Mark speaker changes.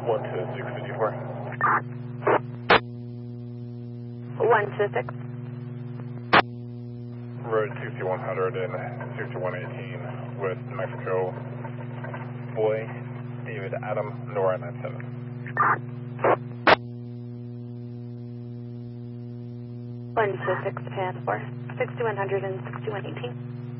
Speaker 1: 1 to 654.
Speaker 2: 1 to 6.
Speaker 1: Road 6100 and 6118, West New Mexico. Boy, David Adam, Nora 97.
Speaker 2: 1 to 6 transport. 6100 and 6118.